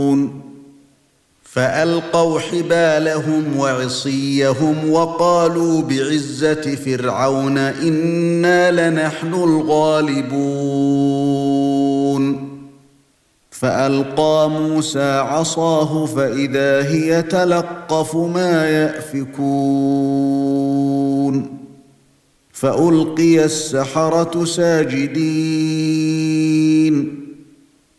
فألقوا حبالهم وعصيهم وقالوا بعزة فرعون إنا لنحن الغالبون فألقى موسى عصاه فإذا هي تلقف ما يأفكون فألقي السحرة ساجدين